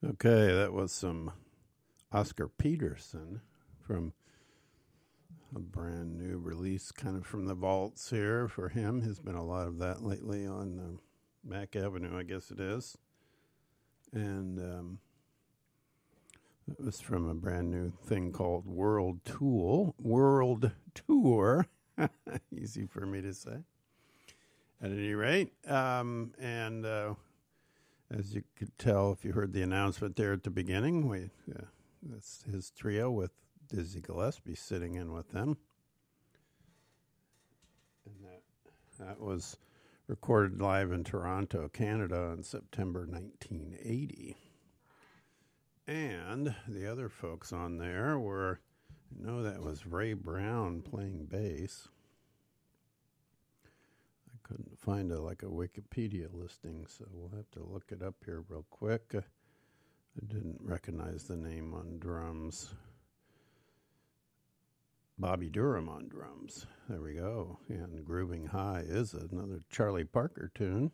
Okay, that was some Oscar Peterson from a brand new release, kind of from the vaults here for him. There's been a lot of that lately on Mack Avenue, I guess it is. And it was from a brand new thing called World Tour. Easy for me to say. At any rate, as you could tell if you heard the announcement there at the beginning, that's his trio with Dizzy Gillespie sitting in with them. And that was recorded live in Toronto, Canada in September 1980. And the other folks on there were, I know that was Ray Brown playing bass. Couldn't find a Wikipedia listing, so we'll have to look it up here real quick. I didn't recognize the name on drums. Bobby Durham on drums. There we go. And Grooving High is another Charlie Parker tune.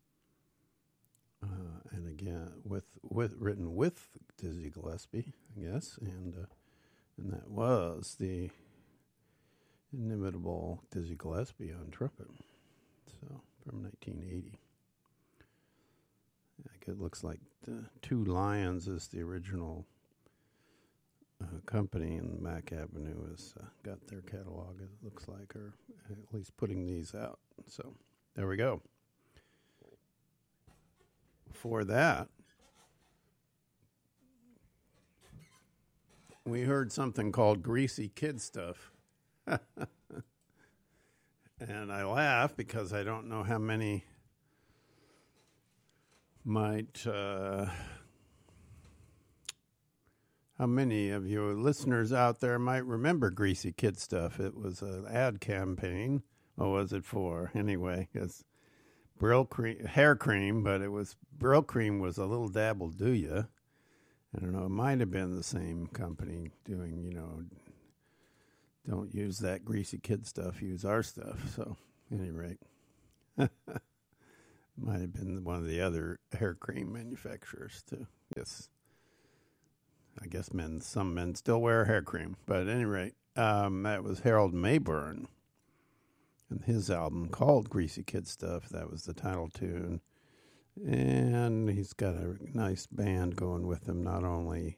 And again, written with Dizzy Gillespie, I guess, and that was the inimitable Dizzy Gillespie on trumpet. So, from 1980. It looks like Two Lions is the original company, and Mack Avenue has got their catalog, it looks like, or at least putting these out. So, there we go. Before that, we heard something called Greasy Kid Stuff. And I laugh because I don't know how many how many of you listeners out there might remember Greasy Kid Stuff. It was an ad campaign. What was it for? Anyway, it's Brill cream, hair cream, but it was Brill cream was a little dabble do ya. I don't know. It might have been the same company doing, don't use that Greasy Kid stuff, use our stuff. So, at any rate, might have been one of the other hair cream manufacturers, too. Yes. I guess some men still wear hair cream. But at any rate, that was Harold Mayburn and his album called Greasy Kid Stuff. That was the title tune. And he's got a nice band going with him, not only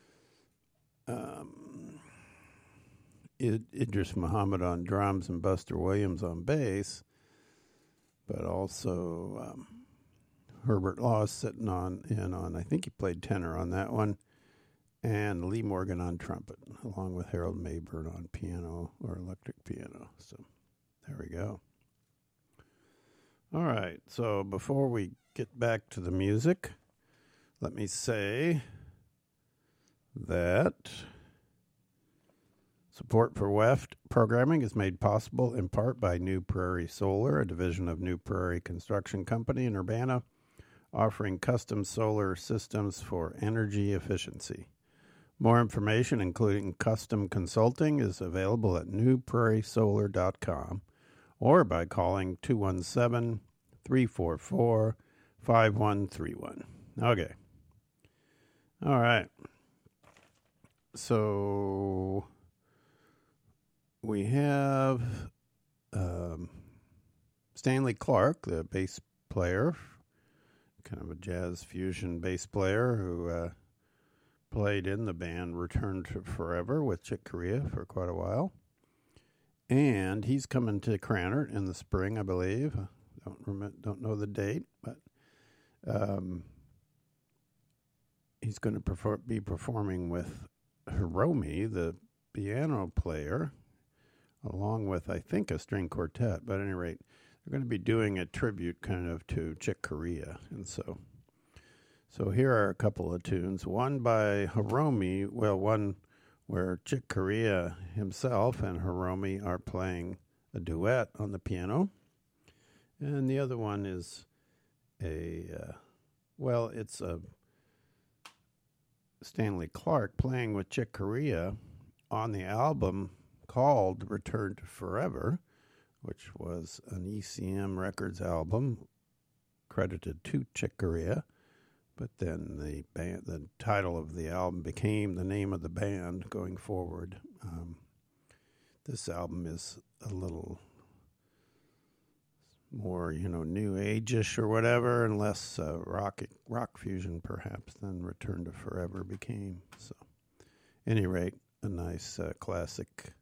Idris Muhammad on drums and Buster Williams on bass, but also Herbert Laws sitting on, I think he played tenor on that one, and Lee Morgan on trumpet, along with Harold Mayburn on piano or electric piano. So there we go. All right, so before we get back to the music, let me say that support for WEFT programming is made possible in part by New Prairie Solar, a division of New Prairie Construction Company in Urbana, offering custom solar systems for energy efficiency. More information, including custom consulting, is available at newprairiesolar.com or by calling 217-344-5131. Okay. All right. So we have Stanley Clark, the bass player, kind of a jazz fusion bass player who played in the band Return to Forever with Chick Corea for quite a while. And he's coming to Krannert in the spring, I believe. Don't know the date, but he's going to be performing with Hiromi, the piano player, along with, I think, a string quartet. But at any rate, they're going to be doing a tribute kind of to Chick Corea. And so here are a couple of tunes. One by Hiromi, one where Chick Corea himself and Hiromi are playing a duet on the piano. And the other one is it's a Stanley Clark playing with Chick Corea on the album called Return to Forever, which was an ECM Records album credited to Chick Corea. But then the title of the album became the name of the band going forward. This album is a little more, new age-ish or whatever, and less rock fusion perhaps than Return to Forever became. So, any rate, a nice classic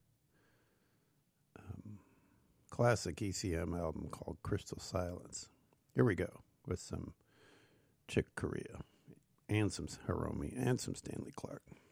ECM album called Crystal Silence. Here we go with some Chick Corea and some Hiromi and some Stanley Clarke.